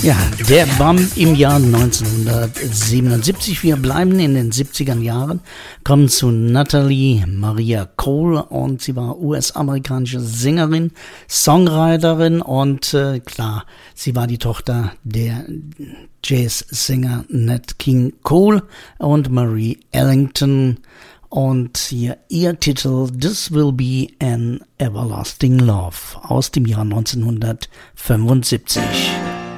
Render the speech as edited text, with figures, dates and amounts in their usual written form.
Ja, der Bump im Jahr 1977. Wir bleiben in den 70er Jahren, kommen zu Natalie Maria Cole und sie war US-amerikanische Sängerin, Songwriterin und klar, sie war die Tochter der Jazzsänger Nat King Cole und Marie Ellington und hier ihr Titel This Will Be an Everlasting Love aus dem Jahr 1975.